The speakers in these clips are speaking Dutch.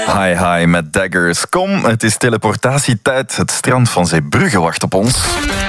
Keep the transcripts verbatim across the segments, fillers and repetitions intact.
Hi hi met Daggers. Kom, het is teleportatietijd. Het strand van Zeebrugge wacht op ons.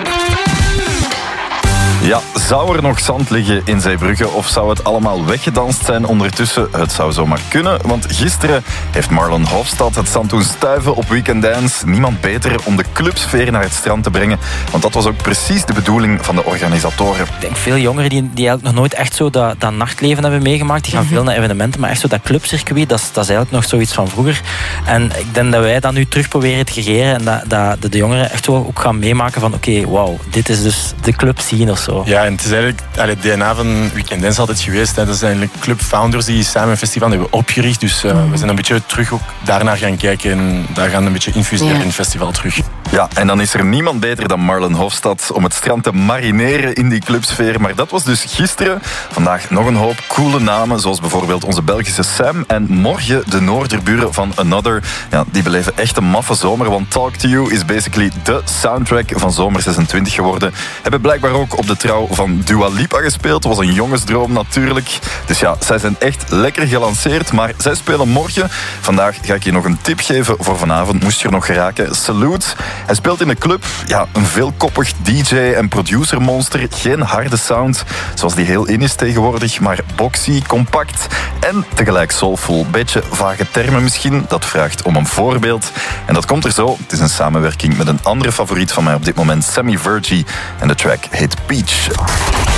Ja, zou er nog zand liggen in Zeebrugge of zou het allemaal weggedanst zijn ondertussen? Het zou zomaar kunnen, want gisteren heeft Marlon Hofstad het zand doen stuiven op Weekend Dance. Niemand beter om de clubsfeer naar het strand te brengen, want dat was ook precies de bedoeling van de organisatoren. Ik denk veel jongeren die, die eigenlijk nog nooit echt zo dat, dat nachtleven hebben meegemaakt, die gaan mm-hmm. veel naar evenementen, maar echt zo dat clubcircuit, dat is, dat is eigenlijk nog zoiets van vroeger. En ik denk dat wij dat nu terug proberen te creëren en dat, dat de jongeren echt wel ook gaan meemaken van oké, okay, wauw, dit is dus de club scene of zo. Ja, en het is eigenlijk het D N A van Weekend Dance altijd geweest. Hè. Dat zijn eigenlijk clubfounders die samen een festival hebben opgericht. Dus uh, mm. we zijn een beetje terug ook daarnaar gaan kijken en daar gaan een beetje infuseren ja. in het festival terug. Ja, en dan is er niemand beter dan Marlon Hofstad om het strand te marineren in die clubsfeer. Maar dat was dus gisteren. Vandaag nog een hoop coole namen, zoals bijvoorbeeld onze Belgische Sam. En morgen de Noorderburen van Another. Ja, die beleven echt een maffe zomer, want Talk to You is basically de soundtrack van Zomer zesentwintig geworden. Hebben blijkbaar ook op de trouw van Dua Lipa gespeeld. Dat was een jongensdroom natuurlijk. Dus ja, zij zijn echt lekker gelanceerd. Maar zij spelen morgen. Vandaag ga ik je nog een tip geven voor vanavond. Moest je er nog geraken. Salute. Hij speelt in de club. Ja, een veelkoppig D J en producermonster. Geen harde sound, zoals die heel in is tegenwoordig. Maar boxy, compact en tegelijk soulful. Beetje vage termen misschien. Dat vraagt om een voorbeeld. En dat komt er zo. Het is een samenwerking met een andere favoriet van mij op dit moment. Sammy Virgie. En de track heet Peach.